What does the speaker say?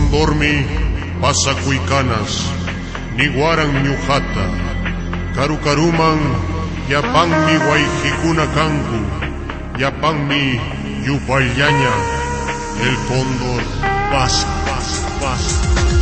Condormi, pasacuicanas, niguaran ñujata, carucaruman, yapanmi guayjicuna cancu, yapanmi yupallaña, el cóndor pasa, pasa, pasa.